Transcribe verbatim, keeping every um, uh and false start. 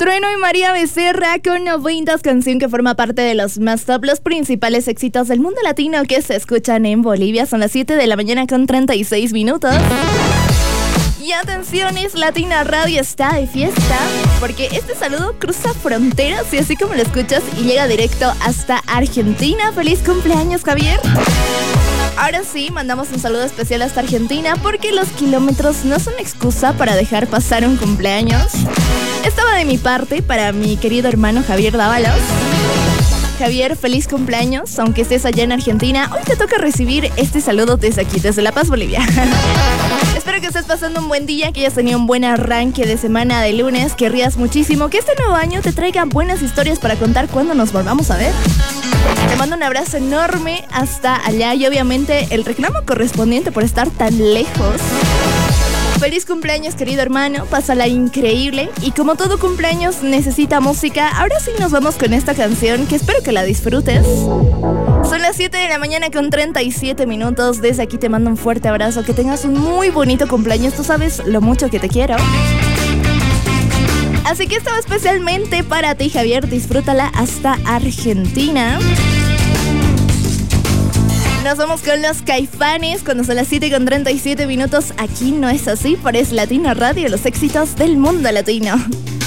Trueno y María Becerra con noventas, canción que forma parte de los más top, los principales éxitos del mundo latino que se escuchan en Bolivia. Son las siete de la mañana con treinta y seis minutos. Y atención, es Latina Radio está de fiesta, porque este saludo cruza fronteras y así como lo escuchas y llega directo hasta Argentina. ¡Feliz cumpleaños, Javier! Ahora sí, mandamos un saludo especial hasta Argentina porque los kilómetros no son excusa para dejar pasar un cumpleaños. Estaba de mi parte para mi querido hermano Javier Dávalos. Javier, feliz cumpleaños, aunque estés allá en Argentina. Hoy te toca recibir este saludo desde aquí, desde La Paz, Bolivia. Espero que estés pasando un buen día, que hayas tenido un buen arranque de semana de lunes, que rías muchísimo, que este nuevo año te traiga buenas historias para contar cuando nos volvamos a ver. Te mando un abrazo enorme hasta allá y obviamente el reclamo correspondiente por estar tan lejos. Feliz cumpleaños, querido hermano, pásala increíble. Y como todo cumpleaños necesita música, ahora sí nos vamos con esta canción que espero que la disfrutes. Son las siete de la mañana con treinta y siete minutos. Desde aquí te mando un fuerte abrazo, que tengas un muy bonito cumpleaños. Tú sabes lo mucho que te quiero. Así que esto va especialmente para ti, Javier. Disfrútala hasta Argentina. Nos vamos con los Caifanes cuando son las siete con treinta y siete minutos. Aquí no es así, pero es Latina Radio, los éxitos del mundo latino.